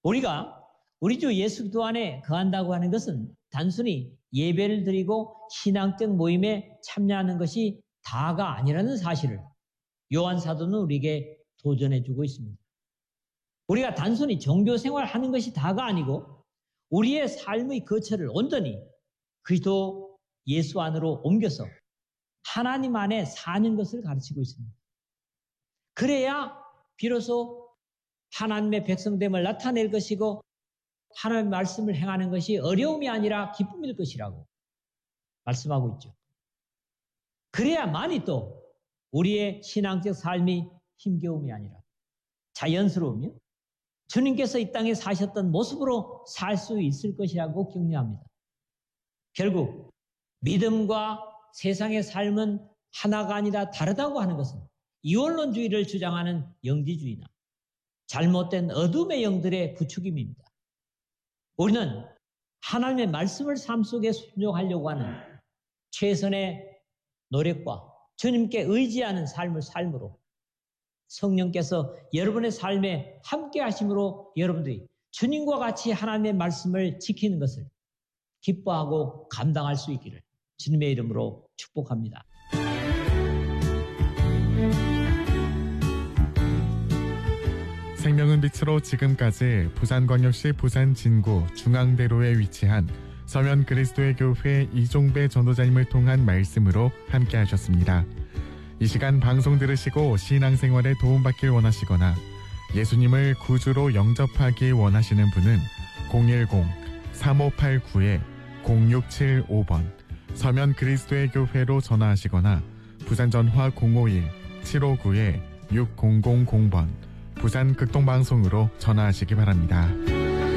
우리가 우리 주 예수 그리스도 안에 거한다고 하는 것은 단순히 예배를 드리고 신앙적 모임에 참여하는 것이 다가 아니라는 사실을 요한 사도는 우리에게 도전해 주고 있습니다. 우리가 단순히 종교 생활하는 것이 다가 아니고 우리의 삶의 거처를 온전히 그리스도 예수 안으로 옮겨서 하나님 안에 사는 것을 가르치고 있습니다. 그래야 비로소 하나님의 백성됨을 나타낼 것이고 하나님의 말씀을 행하는 것이 어려움이 아니라 기쁨일 것이라고 말씀하고 있죠. 그래야만이 또 우리의 신앙적 삶이 힘겨움이 아니라 자연스러우며 주님께서 이 땅에 사셨던 모습으로 살 수 있을 것이라고 격려합니다. 결국 믿음과 세상의 삶은 하나가 아니라 다르다고 하는 것은 이원론주의를 주장하는 영지주의나 잘못된 어둠의 영들의 부추김입니다. 우리는 하나님의 말씀을 삶 속에 순종하려고 하는 최선의 노력과 주님께 의지하는 삶을 삶으로 성령께서 여러분의 삶에 함께 하심으로 여러분들이 주님과 같이 하나님의 말씀을 지키는 것을 기뻐하고 감당할 수 있기를 주님의 이름으로 축복합니다. 생명은 빛으로 지금까지 부산광역시 부산 진구 중앙대로에 위치한 서면 그리스도의 교회 이종배 전도자님을 통한 말씀으로 함께 하셨습니다. 이 시간 방송 들으시고 신앙생활에 도움받길 원하시거나 예수님을 구주로 영접하기 원하시는 분은 010-3589-0675번 서면 그리스도의 교회로 전화하시거나 부산 전화 051-759-6000번 부산 극동방송으로 전화하시기 바랍니다.